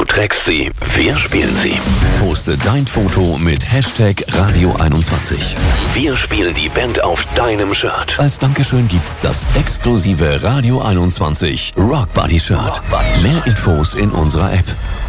trägst sie, wir spielen sie. Poste dein Foto mit Hashtag Radio21. Wir spielen die Band auf deinem Shirt. Als Dankeschön gibt's das exklusive Radio 21 Rock Buddy Shirt. Mehr Infos in unserer App.